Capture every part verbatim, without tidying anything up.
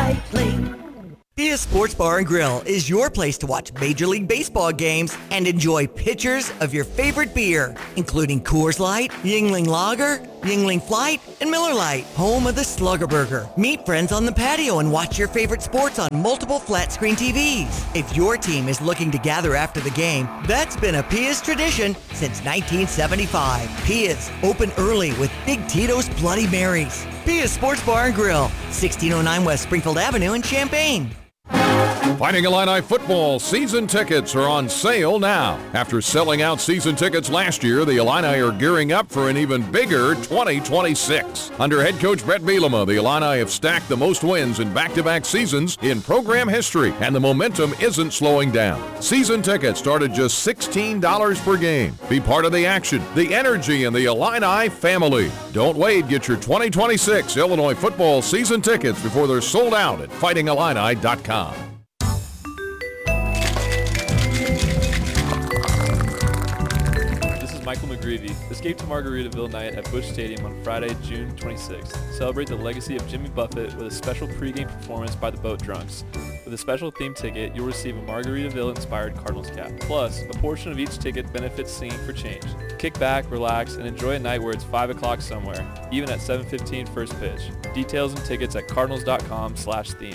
Recycling. Pia Sports Bar and Grill is your place to watch Major League Baseball games and enjoy pitchers of your favorite beer, including Coors Light, Yuengling Lager, Yuengling Flight, and Miller Lite, home of the Slugger Burger. Meet friends on the patio and watch your favorite sports on multiple flat screen T Vs. If your team is looking to gather after the game, that's been a Pia's tradition since nineteen seventy-five. Pia's, open early with Big Tito's Bloody Marys. Pia's Sports Bar and Grill, sixteen oh nine West Springfield Avenue in Champaign. Fighting Illini football season tickets are on sale now. After selling out season tickets last year, the Illini are gearing up for an even bigger twenty twenty-six. Under head coach Brett Bielema, the Illini have stacked the most wins in back-to-back seasons in program history, and the momentum isn't slowing down. Season tickets start at just sixteen dollars per game. Be part of the action, the energy, and the Illini family. Don't wait. Get your twenty twenty-six Illinois football season tickets before they're sold out at fighting illini dot com. Michael McGreevy. Escape to Margaritaville night at Busch Stadium on Friday, June twenty-sixth. Celebrate the legacy of Jimmy Buffett with a special pregame performance by the Boat Drunks. With a special theme ticket, you'll receive a Margaritaville-inspired Cardinals cap. Plus, a portion of each ticket benefits Singing for Change. Kick back, relax, and enjoy a night where it's five o'clock somewhere, even at seven fifteen first pitch. Details and tickets at cardinals dot com slash theme.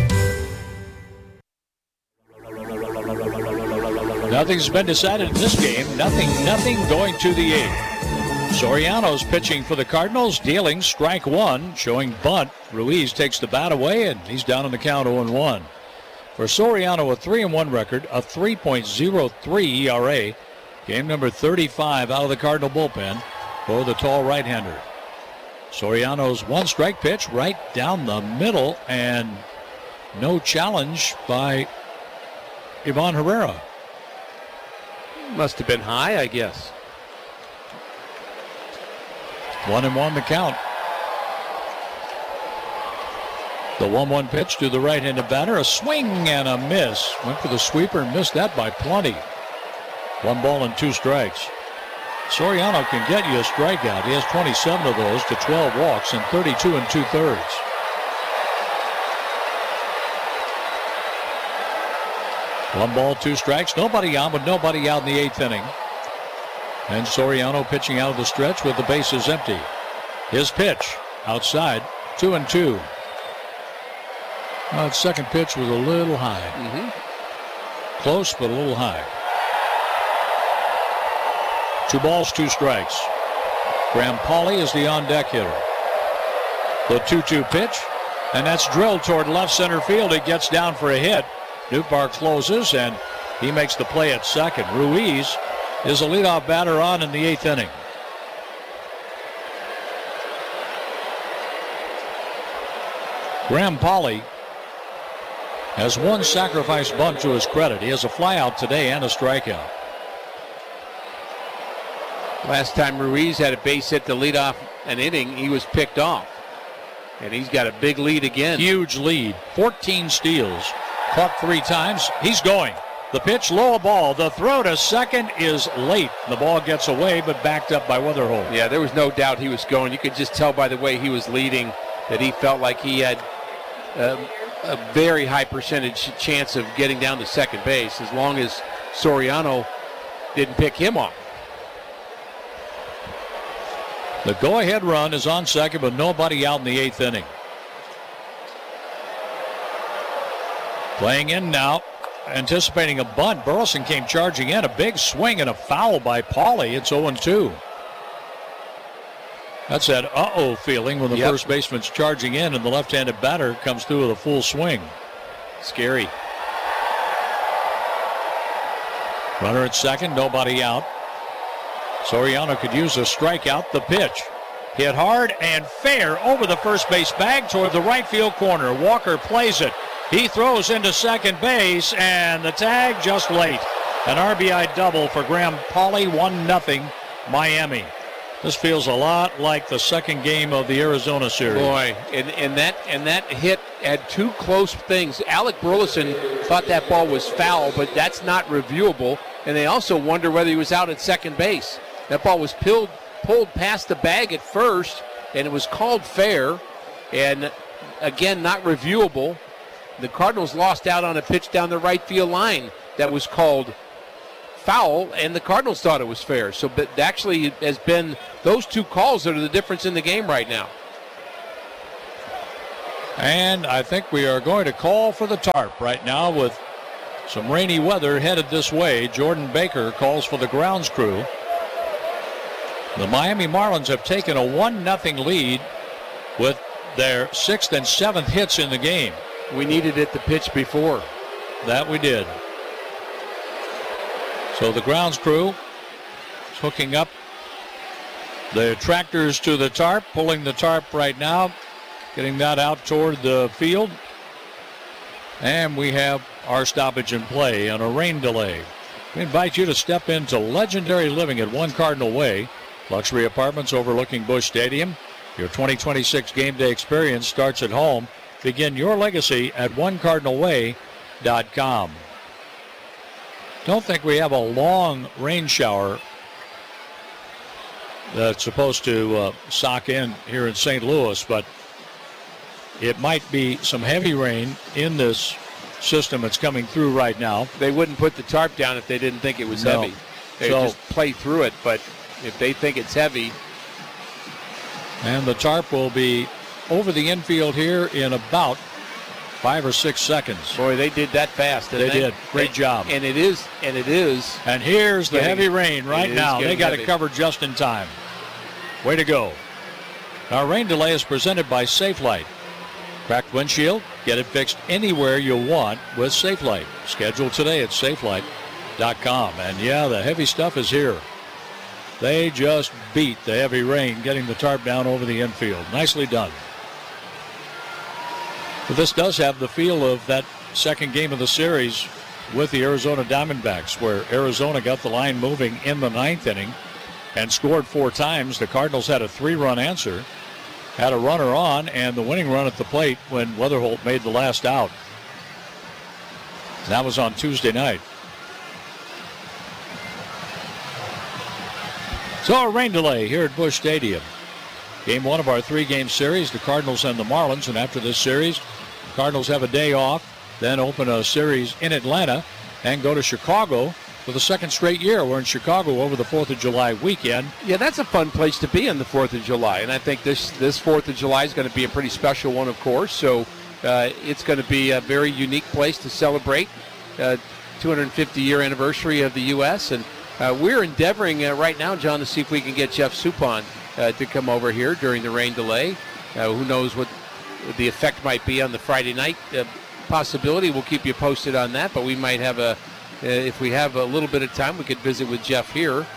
Nothing's been decided in this game. Nothing, nothing going to the eighth. Soriano's pitching for the Cardinals, dealing strike one, showing bunt. Ruiz takes the bat away, and he's down on the count oh and one. For Soriano, a three and one record, a three point oh three E R A. Game number thirty-five out of the Cardinal bullpen for the tall right-hander. Soriano's one strike pitch right down the middle, and no challenge by Ivan Herrera. Must have been high, I guess. One and one the count. The one one pitch to the right-handed batter. A swing and a miss. Went for the sweeper and missed that by plenty. One ball and two strikes. Soriano can get you a strikeout. He has twenty-seven of those to twelve walks and thirty-two and two-thirds. One ball, two strikes. Nobody on, but nobody out in the eighth inning. And Soriano pitching out of the stretch with the bases empty. His pitch outside, two and two. Well, his second pitch was a little high. Mm-hmm. Close, but a little high. Two balls, two strikes. Graham Pauley is the on-deck hitter. The two two pitch, and that's drilled toward left center field. It gets down for a hit. Newpark closes, and he makes the play at second. Ruiz is a leadoff batter on in the eighth inning. Graham Pauley has one sacrifice bunt to his credit. He has a flyout today and a strikeout. Last time Ruiz had a base hit to lead off an inning, he was picked off. And he's got a big lead again. Huge lead, fourteen steals. Caught three times. He's going. The pitch, low ball. The throw to second is late. The ball gets away, but backed up by Weatherholt. Yeah, there was no doubt he was going. You could just tell by the way he was leading that he felt like he had uh, a very high percentage chance of getting down to second base as long as Soriano didn't pick him off. The go-ahead run is on second, but nobody out in the eighth inning. Playing in now, anticipating a bunt. Burleson came charging in. A big swing and a foul by Pauley. It's oh and two. That's that uh-oh feeling when the yep. first baseman's charging in and the left-handed batter comes through with a full swing. Scary. Runner at second, nobody out. Soriano could use a strikeout. The pitch hit hard and fair over the first base bag toward the right field corner. Walker plays it. He throws into second base, and the tag just late. An R B I double for Graham Pauley, one nothing Miami. This feels a lot like the second game of the Arizona series. Boy, and, and that and that hit had two close things. Alec Burleson thought that ball was foul, but that's not reviewable. And they also wonder whether he was out at second base. That ball was pulled, pulled past the bag at first, and it was called fair. And again, not reviewable. The Cardinals lost out on a pitch down the right field line that was called foul, and the Cardinals thought it was fair. So, but actually, it has been those two calls that are the difference in the game right now. And I think we are going to call for the tarp right now with some rainy weather headed this way. Jordan Baker calls for the grounds crew. The Miami Marlins have taken a one nothing lead with their sixth and seventh hits in the game. We needed it to pitch before. That we did. So the grounds crew is hooking up the tractors to the tarp, pulling the tarp right now, getting that out toward the field. And we have our stoppage in play on a rain delay. We invite you to step into legendary living at One Cardinal Way, luxury apartments overlooking Busch Stadium. Your twenty twenty-six game day experience starts at home. Begin your legacy at one cardinal way dot com. Don't think we have a long rain shower that's supposed to uh, sock in here in Saint Louis, but it might be some heavy rain in this system that's coming through right now. They wouldn't put the tarp down if they didn't think it was No. heavy. They So- just play through it, but if they think it's heavy, And the tarp will be over the infield here in about five or six seconds. boy, they did that fast. didn't They did. Great job. And it is, and it is. And here's the Getting- heavy rain right it is now. They getting got heavy. it covered just in time. Way to go. Our rain delay is presented by SafeLight. Cracked windshield, get it fixed anywhere you want with SafeLight. Schedule today at safelight dot com. And yeah, the heavy stuff is here. They just beat the heavy rain, getting the tarp down over the infield. Nicely done. But this does have the feel of that second game of the series with the Arizona Diamondbacks, where Arizona got the line moving in the ninth inning and scored four times. The Cardinals had a three-run answer, had a runner on, and the winning run at the plate when Weatherholt made the last out. That was on Tuesday night. So a rain delay here at Busch Stadium. Game one of our three-game series, the Cardinals and the Marlins. And after this series, the Cardinals have a day off, then open a series in Atlanta and go to Chicago for the second straight year. We're in Chicago over the fourth of July weekend. Yeah, that's a fun place to be on the fourth of July. And I think this, this fourth of July is going to be a pretty special one, of course. So uh, it's going to be a very unique place to celebrate uh, two hundred fifty year anniversary of the U S And uh, we're endeavoring uh, right now, John, to see if we can get Jeff Suppan uh, to come over here during the rain delay. Uh, who knows what the effect might be on the Friday night uh, possibility. We'll keep you posted on that, but we might have a, uh, if we have a little bit of time, we could visit with Jeff here. Of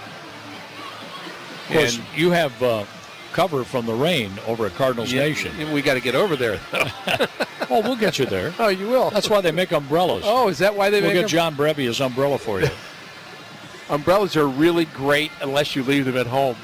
course, And- you have uh, cover from the rain over at Cardinals Yeah, Nation. and we got to get over there. Oh, we'll get you there. Oh, you will. That's why they make umbrellas. Oh, is that why they we'll make get them? John Breby's umbrella for you. Umbrellas are really great unless you leave them at home.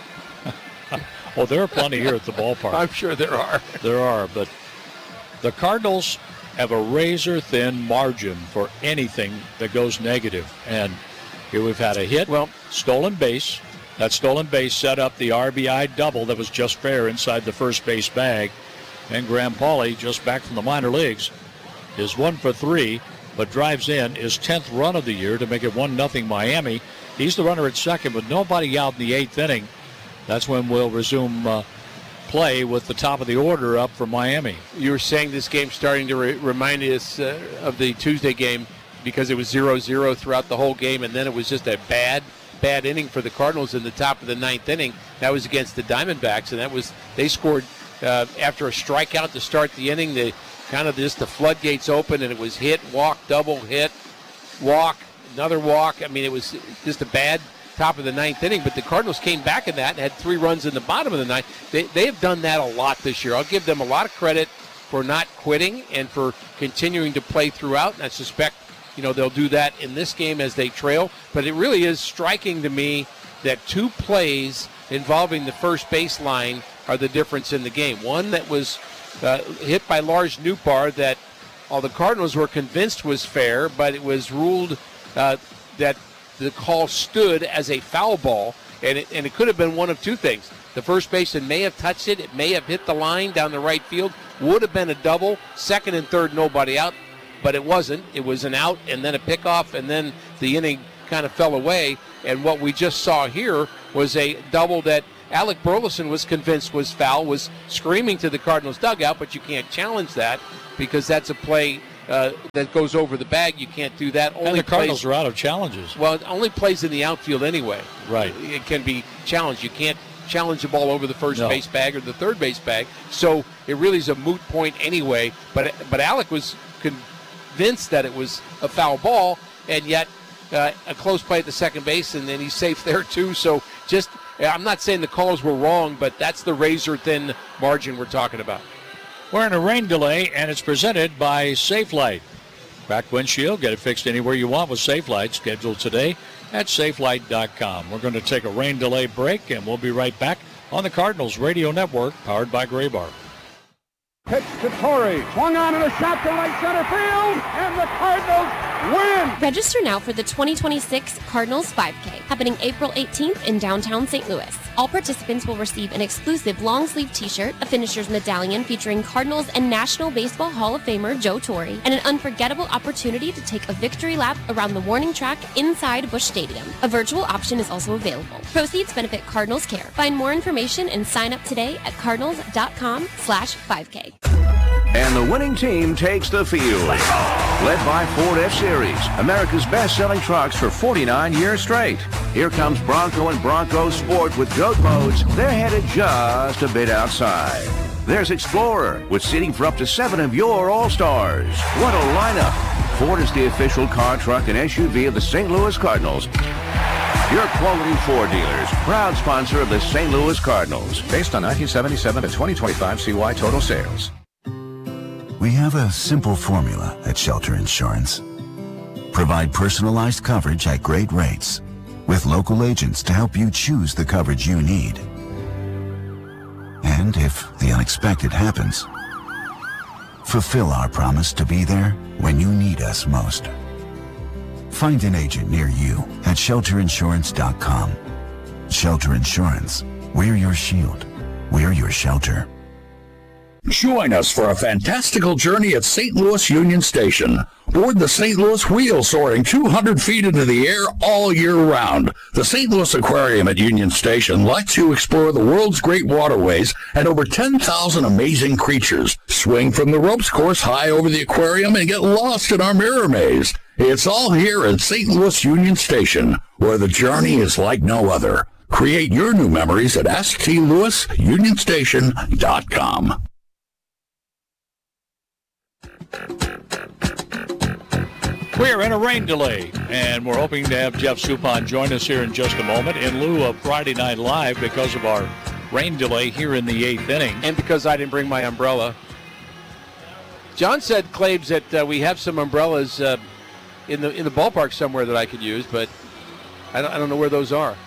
Oh, there are plenty here at the ballpark. I'm sure there are. There are, but the Cardinals have a razor-thin margin for anything that goes negative. And here we've had a hit, Well- stolen base. That stolen base set up the R B I double that was just fair inside the first base bag. And Graham Pauley, just back from the minor leagues, is one for three, but drives in his tenth run of the year to make it one nothing Miami. He's the runner at second with nobody out in the eighth inning. That's when we'll resume uh, play with the top of the order up for Miami. You were saying this game starting to re- remind us uh, of the Tuesday game because it was zero zero throughout the whole game, and then it was just a bad, bad inning for the Cardinals in the top of the ninth inning. That was against the Diamondbacks, and that was they scored uh, after a strikeout to start the inning. They kind of just the floodgates open, and it was hit, walk, double, hit, walk, another walk. I mean, it was just a bad top of the ninth inning, but the Cardinals came back in that and had three runs in the bottom of the ninth. They, they have done that a lot this year. I'll give them a lot of credit for not quitting and for continuing to play throughout, and I suspect, you know, they'll do that in this game as they trail. But it really is striking to me that two plays involving the first base line are the difference in the game. One that was uh, hit by Lars Nootbaar that all the Cardinals were convinced was fair, but it was ruled uh, that the call stood as a foul ball, and it, and it could have been one of two things. The The first baseman may have touched it. It may have hit the line down the right field. Would have been a double. Second and third, nobody out. But it wasn't. It was an out and then a pickoff, and then the inning kind of fell away. And what we just saw here was a double that Alec Burleson was convinced was foul, was screaming to the Cardinals dugout, but you can't challenge that because that's a play uh, that goes over the bag. You can't do that. Only and the Cardinals plays, are out of challenges. Well, it only plays in the outfield anyway. Right. It can be challenged. You can't challenge the ball over the first no. base bag or the third base bag. So it really is a moot point anyway. But but Alec was convinced that it was a foul ball, and yet uh, a close play at the second base, and then he's safe there too. So just, I'm not saying the calls were wrong, but that's the razor-thin margin we're talking about. We're in a rain delay, and it's presented by SafeLight. Cracked windshield, get it fixed anywhere you want with SafeLight. Scheduled today at safelight dot com. We're going to take a rain delay break, and we'll be right back on the Cardinals Radio Network, powered by Graybar. Pitch to Torrey. Swung on and a shot to right center field, and the Cardinals win! Register now for the twenty twenty-six Cardinals five K, happening April eighteenth in downtown Saint Louis. All participants will receive an exclusive long-sleeve t-shirt, a finisher's medallion featuring Cardinals and National Baseball Hall of Famer Joe Torre, and an unforgettable opportunity to take a victory lap around the warning track inside Busch Stadium. A virtual option is also available. Proceeds benefit Cardinals Care. Find more information and sign up today at cardinals.com slash 5K. And the winning team takes the field. Led by Ford F-Series, America's best-selling trucks for forty-nine years straight. Here comes Bronco and Bronco Sport with goat modes. They're headed just a bit outside. There's Explorer with seating for up to seven of your All-Stars. What a lineup. Ford is the official car, truck, and S U V of the Saint Louis Cardinals. Your quality Ford dealers, proud sponsor of the Saint Louis Cardinals. Based on nineteen seventy-seven to twenty twenty-five C Y total sales. We have a simple formula at Shelter Insurance. Provide personalized coverage at great rates with local agents to help you choose the coverage you need. And if the unexpected happens, fulfill our promise to be there when you need us most. Find an agent near you at shelter insurance dot com. Shelter Insurance. We're your shield. We're your shelter. Join us for a fantastical journey at Saint Louis Union Station. Board the Saint Louis Wheel soaring two hundred feet into the air all year round. The Saint Louis Aquarium at Union Station lets you explore the world's great waterways and over ten thousand amazing creatures. Swing from the ropes course high over the aquarium and get lost in our mirror maze. It's all here at Saint Louis Union Station, where the journey is like no other. Create your new memories at s t louis union station dot com. We're in a rain delay, and we're hoping to have Jeff Suppan join us here in just a moment in lieu of Friday Night Live because of our rain delay here in the eighth inning. And because I didn't bring my umbrella. John said, Claves, that uh, we have some umbrellas uh, in the in the ballpark somewhere that I could use, but I don't, I don't know where those are.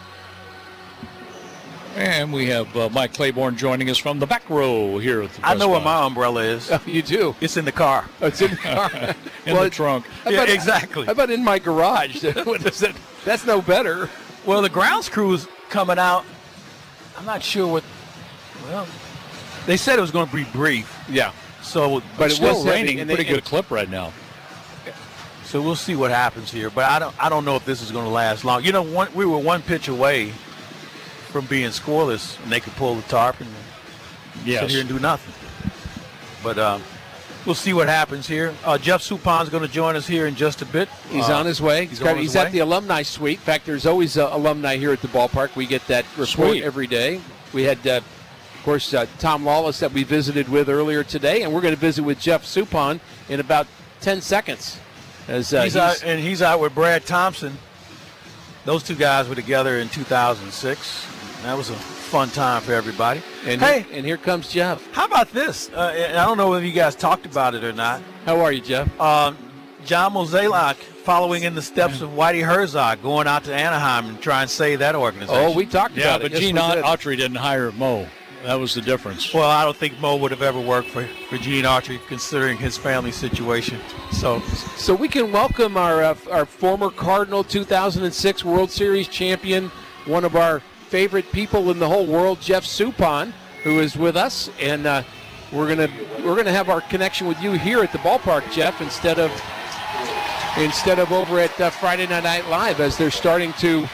And we have uh, Mike Claiborne joining us from the back row here at the I know box. where my umbrella is. Oh, you do? It's in the car. Oh, it's in the car. in well, the trunk. Yeah, exactly. How about in my garage? What is that? That's no better. Well, the grounds crew's coming out. I'm not sure what. Well, they said it was going to be brief. Yeah. So, but it's it was still raining. And pretty they, good clip right now. So we'll see what happens here. But I don't. I don't know if this is going to last long. You know, one, we were one pitch away from being scoreless, and they could pull the tarp and yes. sit here and do nothing. But um, we'll see what happens here. Uh, Jeff Suppan's going to join us here in just a bit. He's uh, on his way. He's, he's, on he's his at way. the alumni suite. In fact, there's always uh, alumni here at the ballpark. We get that report Sweet. every day. We had, uh, of course, uh, Tom Lawless that we visited with earlier today, and we're going to visit with Jeff Suppan in about ten seconds. As uh, he's, he's out, and he's out with Brad Thompson. Those two guys were together in two thousand six. That was a fun time for everybody. And hey, here, and here comes Jeff. How about this? Uh, and I don't know whether you guys talked about it or not. How are you, Jeff? Um, John Mozeliak following in the steps of Whitey Herzog, going out to Anaheim and try and save that organization. Oh, we talked yeah, about it. but Gene Autry didn't hire Mo. That was the difference. Well, I don't think Mo would have ever worked for, for Gene Autry, considering his family situation. So, so we can welcome our uh, our former Cardinal two thousand six World Series champion, one of our favorite people in the whole world, Jeff Suppan, who is with us, and uh, we're gonna we're gonna have our connection with you here at the ballpark, Jeff, instead of instead of over at uh, Friday Night Live as they're starting to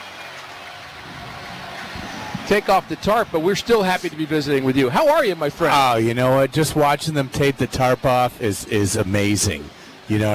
take off the tarp. But we're still happy to be visiting with you. How are you, my friend? Oh, you know what? Just watching them tape the tarp off is is amazing. You know.